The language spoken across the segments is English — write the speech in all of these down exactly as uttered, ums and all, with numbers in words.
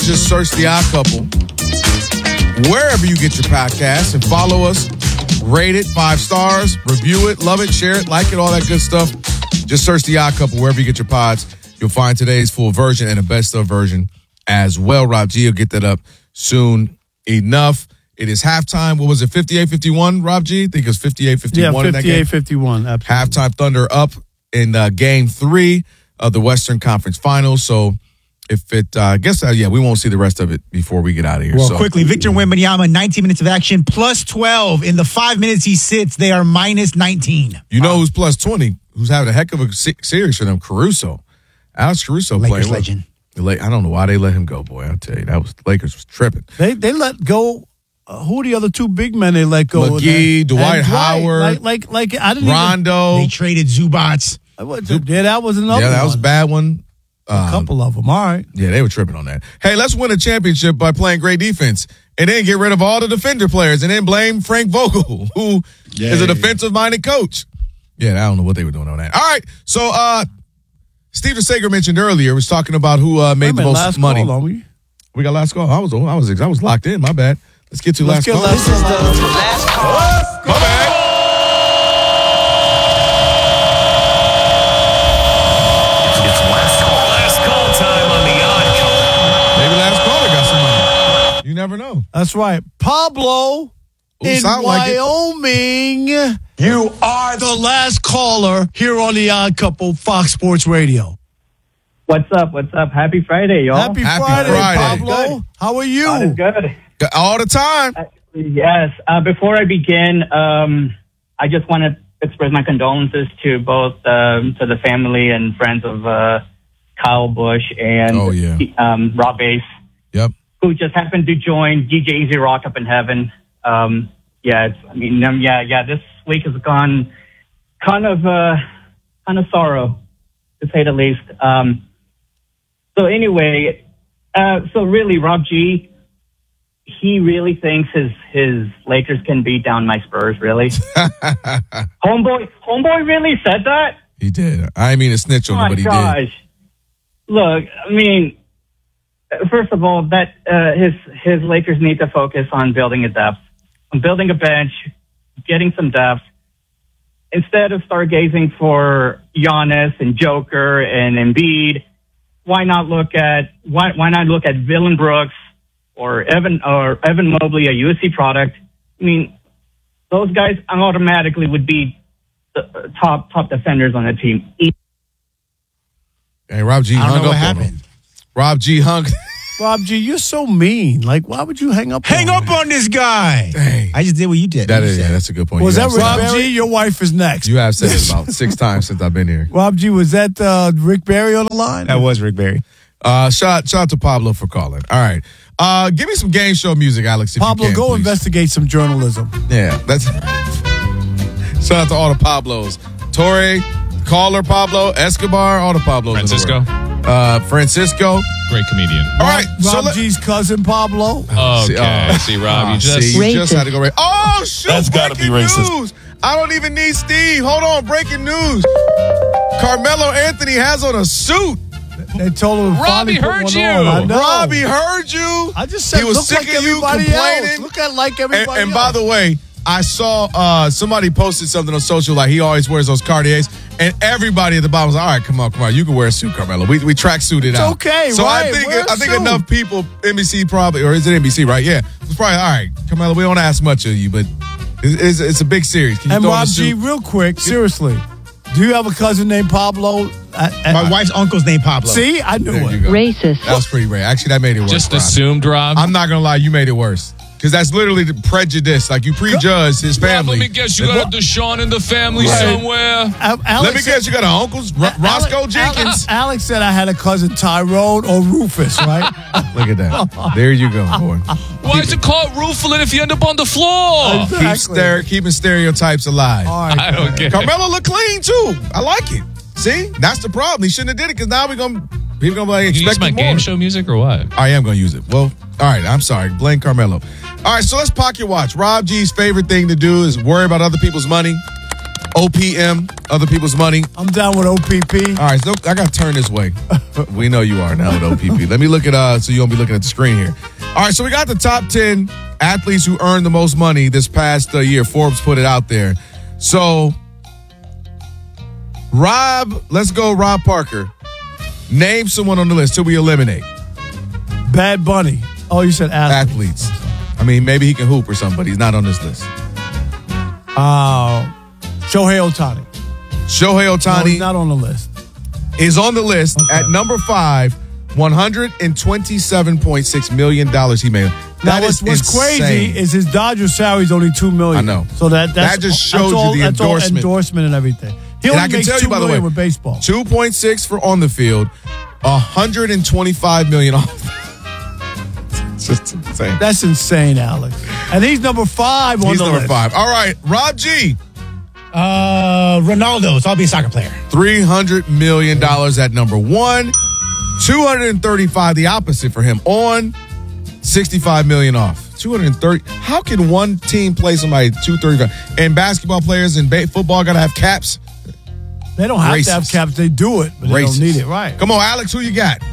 Just search The Odd Couple wherever you get your podcasts and follow us. Rate it five stars, review it, love it, share it, like it, all that good stuff. Just search The Odd Couple wherever you get your pods. You'll find today's full version and a best of version as well. Rob G will get that up soon enough. It is halftime. What was it, fifty-eight fifty-one, Rob G? I think it was fifty-eight fifty-one yeah, in that game. fifty-eight fifty-one, absolutely. Halftime Thunder up in uh, game three of the Western Conference Finals. So if it, uh, I guess, uh, yeah, we won't see the rest of it before we get out of here. Well, so. quickly, Victor Wembanyama, nineteen minutes of action, plus twelve. In the five minutes he sits, they are minus nineteen. You know who's plus twenty, who's having a heck of a series for them? Caruso. Alex Caruso Lakers playing. legend. I don't know why they let him go, boy. I'll tell you, that was Lakers was tripping. They they let go. Uh, who are the other two big men they let go? McGee, and, Dwight and Howard, like like like I didn't Rondo. They traded Zubats. Even, yeah, that was another. Yeah, that one. was a bad one. A um, couple of them. All right. Yeah, they were tripping on that. Hey, let's win a championship by playing great defense and then get rid of all the defender players and then blame Frank Vogel, who yeah, is a defensive-minded coach. Yeah, I don't know what they were doing on that. All right, so uh, Steven Sager mentioned earlier was talking about who uh, made the most last money. Call, we? we got last call. I was I was I was locked in. My bad. Let's get to Let's last get call. Last this is the last call. My bad. It's last call. Last call time on the Odd Couple. Maybe last caller got some money. You never know. That's right. Pablo Ooh, in like Wyoming. You are the last caller here on the Odd Couple, Fox Sports Radio. What's up? What's up? Happy Friday, y'all. Happy, Happy Friday, Friday. Pablo. Good. How are you? God is good. All the time. Uh, yes. Uh, before I begin, um, I just want to express my condolences to both um, to the family and friends of uh, Kyle Busch and Oh, yeah. um, Rob Bass, Yep. who just happened to join D J Easy Rock up in heaven. Um, yeah, it's, I mean, um, yeah, yeah. This week has gone kind of uh, kind of sorrow, to say the least. Um, so anyway, uh, so really, Rob G. He really thinks his, his Lakers can beat down my Spurs, really. Homeboy Homeboy really said that? He did. I mean to snitch on Oh him, my but he gosh. did. Look, I mean, first of all, that uh, his his Lakers need to focus on building a depth, on building a bench, getting some depth. Instead of stargazing for Giannis and Joker and Embiid, why not look at why why not look at Dillon Brooks or Evan or Evan Mobley, a U S C product? I mean, those guys automatically would be the top top defenders on the team. Hey, Rob G I don't hung know up what on happened. him. Rob G hung. Rob G, you're so mean. Like, why would you hang up Hang on up me? on this guy. Dang. I just did what you did. That You is, said. yeah, that's a good point. Was You that have Rick said- Barry? Your wife is next. You have said it about six times since I've been here. Rob G, was that uh, Rick Barry on the line? That was Rick Barry. Uh, shout, shout out to Pablo for calling. All right. Uh, give me some game show music, Alex, if Pablo, you can, go please. investigate some journalism. Yeah, that's. Shout out to all the Pablos. Torre, Caller Pablo, Escobar, all the Pablos. in the Francisco. world. Uh, Francisco. Great comedian. All right. Rob so let- G's cousin Pablo. Okay. See, oh. See, Rob, Ah, you just... see, you just had to go right. Oh, shoot. That's gotta be breaking racist. news. I don't even need Steve. Hold on. Breaking news. Carmelo Anthony has on a suit. They told him to Robbie finally put heard one you. on. I know. Robbie heard you. I just said he was look sick like of you everybody complaining. else. Look at like And, everybody and else. by the way, I saw uh, somebody posted something on social like he always wears those Cartiers, and everybody at the bottom was like, all right, come on, come on, you can wear a suit, Carmelo. We we track suited out. okay, So I right, think wear a I think suit. enough people, N B C probably, or is it N B C, right? Yeah. It's probably, all right, Carmelo, we don't ask much of you, but it's, it's, it's a big series. Can you and throw on Rob a G, suit? real quick, seriously, do you have a cousin named Pablo? I, I, My wife's uncle's named Pablo. See, I knew There you it. go. Racist. That was pretty rare. Actually, that made it worse. Just Rob. assumed, Rob. I'm not going to lie, you made it worse. Because that's literally the prejudice. Like, you prejudge his Rob, family. let me guess, you got a Deshaun in the family Right. somewhere. Al- Let Alex me said- guess, you got an uncle's Ro- Roscoe Alex- Jenkins. Alex said I had a cousin Tyrone or Rufus, right? Look at that. There you go, boy. Why is it called Rooflin if you end up on the floor? Keep stere- keeping stereotypes alive. All right. I don't get it. Carmelo look clean, too. I like it. See? That's the problem. He shouldn't have did it because now we're going to people gonna be like, You use my expecting more. game show music or what? I am going to use it. Well, all right. I'm sorry. Blame Carmelo. All right, so let's pocket watch. Rob G's favorite thing to do is worry about other people's money. O P M, other people's money. I'm down with O P P. All right, so I got to turn this way. We know you are now with O P P. Let me look at, uh, so you won't be looking at the screen here. All right, so we got the top ten athletes who earned the most money this past uh, year. Forbes put it out there. So, Rob, let's go Rob Parker. Name someone on the list till we eliminate. Bad Bunny. Oh, you said athletes. Athletes. I mean, maybe he can hoop or something, but he's not on this list. Uh, Shohei Ohtani. Shohei No, Ohtani he's not on the list. is on the list Okay. at number five, one hundred twenty-seven point six million dollars he made. Now, That what's, is what's crazy insane. is his Dodger salary is only two million. I know. So that that's, That just that's shows you all, the that's all endorsement. endorsement and everything. He And only I can makes tell two you, by the way, million with baseball. two point six for on the field, one hundred twenty-five million dollars off. It's just insane. That's insane, Alex. And he's number five on He's the number list. five. All right, Rob G, Uh, Ronaldo. So I'll be a soccer player. three hundred million dollars at number one, two hundred thirty-five, the opposite for him, on sixty-five million dollars off. two hundred thirty. How can one team play somebody two thirty-five? And basketball players and ba- football got to have caps? They don't have Racist. to have caps. They do it, but they Racist. don't need it. Right. Come on, Alex, who you got?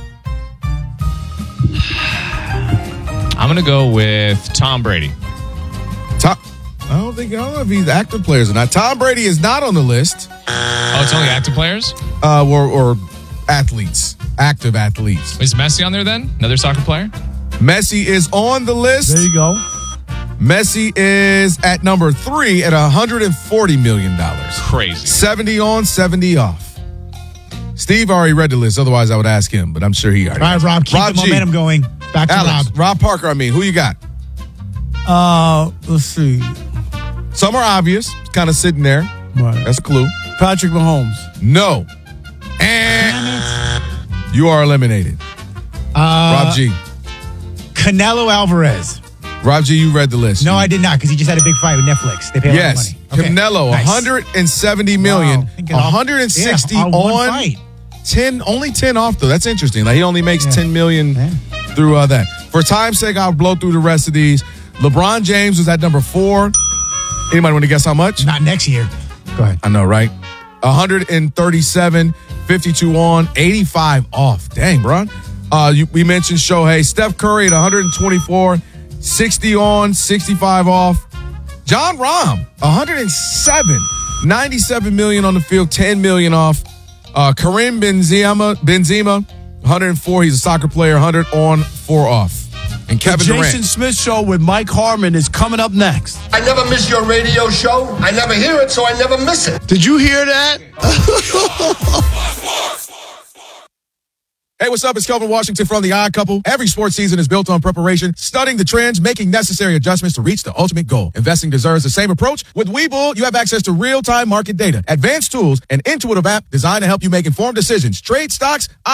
I'm going to go with Tom Brady. Tom, I don't think, I don't know if he's active players or not. Tom Brady is not on the list, Oh, it's only active players? uh, or, or athletes, active athletes. Is Messi on there then? Another soccer player? Messi is on the list. There you go. Messi is at number three at one hundred forty million dollars. Crazy. seventy on, seventy off. Steve already read the list, otherwise I would ask him, but I'm sure he already All right, has. Rob, keep Rob the G. momentum going. Back to Alex, Rob. Rob Parker, I mean, who you got? Uh, let's see. Some are obvious, kind of sitting there. Right. That's a clue. Patrick Mahomes. No. And you are eliminated. Uh, Rob G. Canelo Alvarez. Rob G, you read the list. No, You- I did not because he just had a big fight with Netflix. They pay a Yes. lot of money. Okay, Canelo, nice. one hundred seventy million Wow. Thinking one off- hundred sixty yeah, on one on, fight. ten, only ten off though. That's interesting. Like he only makes Yeah. ten million Yeah. through uh, that. For time's sake, I'll blow through the rest of these. LeBron James was at number four. Anybody want to guess how much? Not next year. Go ahead. I know, right? one hundred thirty-seven, fifty-two on, eighty-five off. Dang, bro. Uh, you, we mentioned Shohei. Steph Curry at one hundred twenty-four, sixty on, sixty-five off. John Rahm, one hundred seven, ninety-seven million on the field, ten million off. Uh, Karim Benzema, Benzema, one hundred four. He's a soccer player, one hundred on, four off. And Kevin the Durant. Jason Smith Show with Mike Harmon is coming up next. I never miss your radio show. I never hear it, so I never miss it. Did you hear that? Hey, what's up? It's Kelvin Washington from The Odd Couple. Every sports season is built on preparation, studying the trends, making necessary adjustments to reach the ultimate goal. Investing deserves the same approach. With Webull, you have access to real-time market data, advanced tools, and intuitive app designed to help you make informed decisions. Trade stocks,